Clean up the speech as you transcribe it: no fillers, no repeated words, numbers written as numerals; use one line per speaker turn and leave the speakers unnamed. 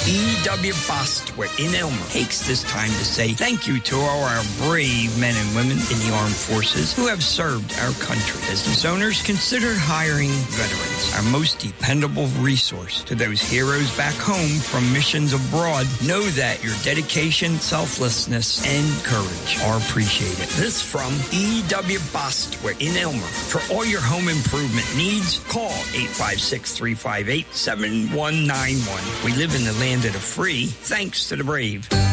E.W. Bostwick in Elmer takes this time to say thank you to all our brave men and women in the armed forces who have served our country. Business owners, consider hiring veterans, our most dependable resource. To those heroes back home from missions abroad, know that your dedication, selflessness, and courage are appreciated. This from E.W. Bostwick in Elmer. For all your home improvement needs, call 856-358-7191. We live in the land of the free, thanks to the brave.